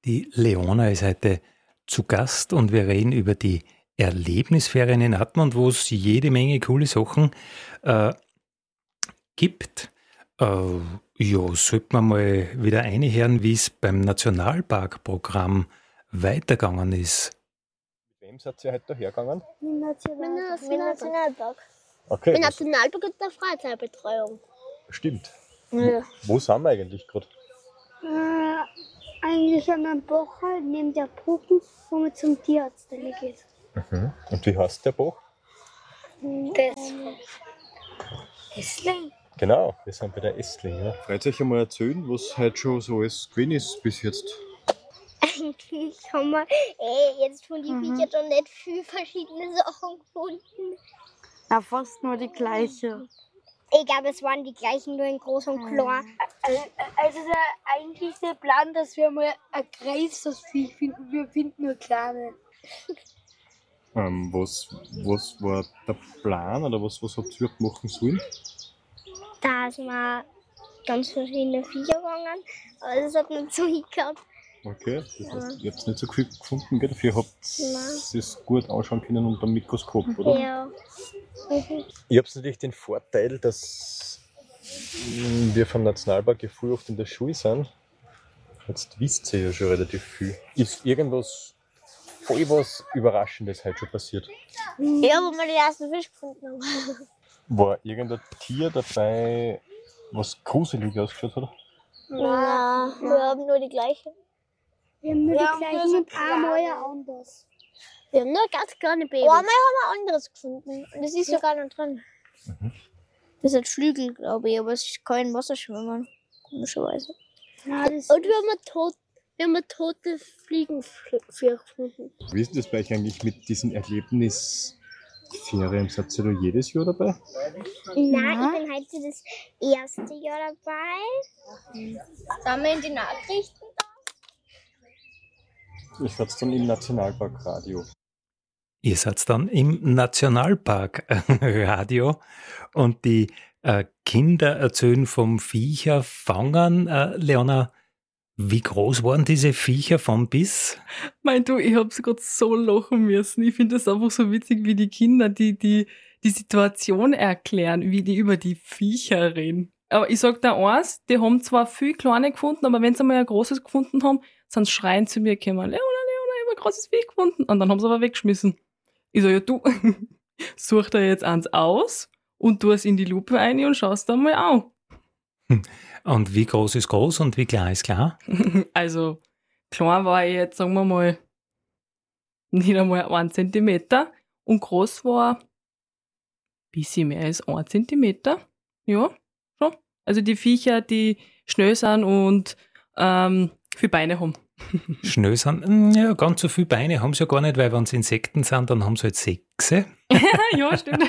Die Leona ist heute zu Gast und wir reden über die Erlebnisferien in Admont, wo es jede Menge coole Sachen äh, gibt. Ja, sollte man mal wieder reinhören, wie es beim Nationalparkprogramm weitergegangen ist. Mit wem seid ihr heute hergegangen? Mit Nationalpark. Okay, Mit Nationalpark und der Freizeitbetreuung. stimmt. Ja. Wo sind wir eigentlich gerade? Eigentlich an einem Bach halt, neben der Brücke, wo man zum Tierarzt geht. Und wie heißt der Bach? Essling. Genau, wir sind bei der Essling. Ja. Freut euch einmal erzählen, was heute schon so alles gewesen ist bis jetzt. Eigentlich haben wir jetzt von den Viechern schon nicht viel verschiedene Sachen gefunden. Na, fast nur die gleiche. Ich glaube, es waren die gleichen, nur in groß und klein. Also der eigentliche Plan, dass wir mal ein größeres Viech finden. Wir finden nur kleine. Was war der Plan oder was habt ihr überhaupt machen sollen? Da sind wir ganz verschiedene Viecher gegangen, aber das hat nicht so hingehauen. Okay, das heißt, ihr habt nicht so viel gefunden, gell? Dafür habt ihr es gut anschauen können unter dem Mikroskop, oder? Ja. Ich habe natürlich den Vorteil, dass wir vom Nationalpark ja früh oft in der Schule sind. Jetzt wisst ihr ja schon relativ viel. Ist irgendwas voll was Überraschendes heute schon passiert? Ja, wo wir die ersten Fisch gefunden haben. War irgendein Tier dabei, was gruselig ausgeschaut hat? Nein, wir haben nur die gleichen. Wir haben nur die gleichen und einmal anders. Wir haben nur ganz kleine Babys. Einmal haben wir ein anderes gefunden. Und das ist sogar noch drin. Das hat Flügel, glaube ich, aber es kann im Wasser schwimmen. Komischerweise. Ja, Und wir haben tote Fliegenviecher gefunden. Wie ist denn das bei euch eigentlich mit diesen Erlebnisferien? Seid ihr da jedes Jahr dabei? Nein, ich bin heute das erste Jahr dabei. Sind wir in die Nachrichten? Ich seid dann im Nationalparkradio. Ihr seid dann im Nationalparkradio und die Kinder erzählen vom Viecherfangen. Leona, wie groß waren diese Viecher von bis? Mein du, ich hab's gerade so lachen müssen. Ich finde das einfach so witzig, wie die Kinder die Situation erklären, wie die über die Viecher reden. Aber ich sag da eins, die haben zwar viel kleine gefunden, aber wenn sie mal ein großes gefunden haben, sind sie schreien zu mir gekommen, Leona, ich habe ein großes Viech gefunden. Und dann haben sie aber weggeschmissen. Ich sag, ja du, such dir jetzt eins aus und tu es in die Lupe rein und schaust dann mal an. Und wie groß ist groß und wie klein ist klein? Also, klein war ich jetzt, sagen wir mal, nicht einmal 1 Zentimeter und groß war ein bisschen mehr als 1 Zentimeter. Ja, schon. Also die Viecher, die schnell sind und viele Beine haben. Schnell sind, ja, ganz so viele Beine haben sie ja gar nicht, weil wenn es Insekten sind, dann haben sie halt 6. Ja, stimmt.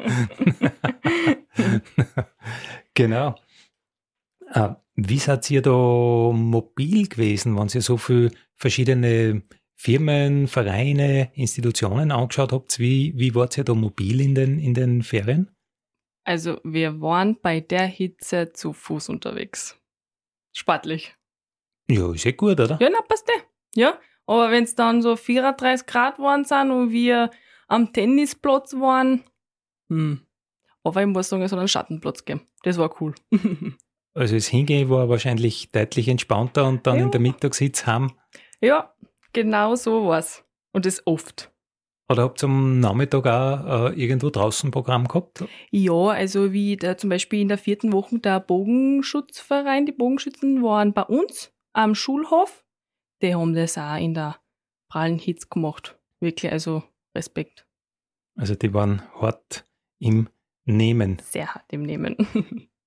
Genau. Wie seid ihr da mobil gewesen, wenn ihr so viele verschiedene Firmen, Vereine, Institutionen angeschaut habt? Wie wart ihr da mobil in den Ferien? Also wir waren bei der Hitze zu Fuß unterwegs. Sportlich. Ja, ist ja gut, oder? Ja, na, passt ja. Aber wenn es dann so 34 Grad waren sind und wir am Tennisplatz waren, aber ich muss sagen, es hat einen Schattenplatz gegeben. Das war cool. Also das Hingehen war wahrscheinlich deutlich entspannter und dann in der Mittagshitze haben. Ja, genau so war's. Und das oft. Oder habt ihr am Nachmittag auch irgendwo draußen ein Programm gehabt? Ja, also wie zum Beispiel in der 4. Woche der Bogenschutzverein, die Bogenschützen waren bei uns am Schulhof. Die haben das auch in der prallen Hitze gemacht. Wirklich, also Respekt. Also die waren hart im Nehmen. Sehr hart im Nehmen.